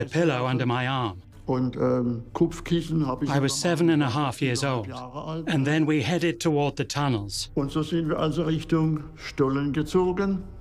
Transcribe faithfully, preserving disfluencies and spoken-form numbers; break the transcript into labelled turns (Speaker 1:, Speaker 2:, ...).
Speaker 1: a pillow under my arm.
Speaker 2: Und ähm, Kopfkissen habe ich.
Speaker 1: I was seven and a half years old, and then we headed toward the tunnels.
Speaker 2: Und so sind wir also Richtung Stollen gezogen.